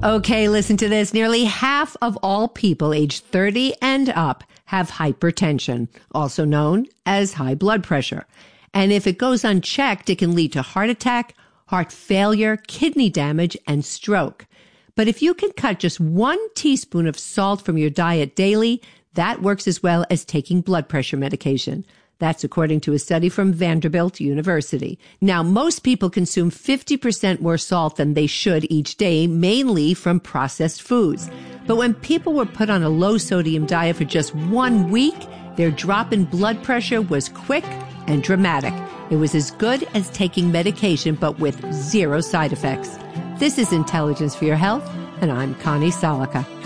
Okay, listen to this. Nearly half of all people aged 30 and up have hypertension, also known as high blood pressure. And if it goes unchecked, it can lead to heart attack, heart failure, kidney damage, and stroke. But if you can cut just 1 teaspoon of salt from your diet daily, that works as well as taking blood pressure medication. That's according to a study from Vanderbilt University. Now, most people consume 50% more salt than they should each day, mainly from processed foods. But when people were put on a low-sodium diet for just 1 week, their drop in blood pressure was quick and dramatic. It was as good as taking medication, but with 0 side effects. This is Intelligence for Your Health, and I'm Connie Salica.